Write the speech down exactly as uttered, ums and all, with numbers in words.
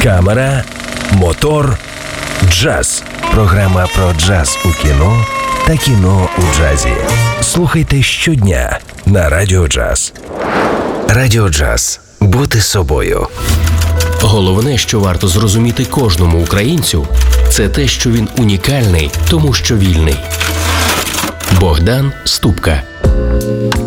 камера, мотор, джаз. Програма про джаз у кіно та кіно у джазі. Слухайте щодня на Радіо Джаз. Радіо Джаз. Бути собою. Головне, що варто зрозуміти кожному українцю, це те, що він унікальний, тому що вільний. Богдан Ступка.